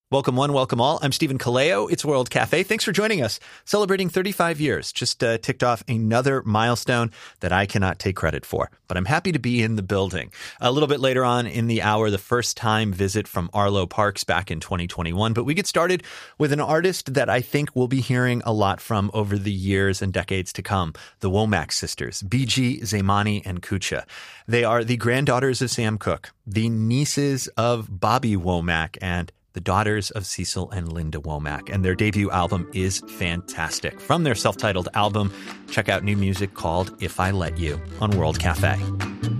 Welcome one, welcome all. I'm Stephen Kaleo. It's World Cafe. Thanks for joining us. Celebrating 35 years. Just ticked off another milestone that I cannot take credit for, but I'm happy to be in the building. A little bit later on in the hour, the first time visit from Arlo Parks back in 2021. But we get started with an artist that I think we'll be hearing a lot from over the years and decades to come. The Womack sisters, BG, Zaimani, and Kucha. They are the granddaughters of Sam Cooke, the nieces of Bobby Womack, and the daughters of Cecil and Linda Womack, and their debut album is fantastic. From their self-titled album, check out new music called If I Let You on World Cafe.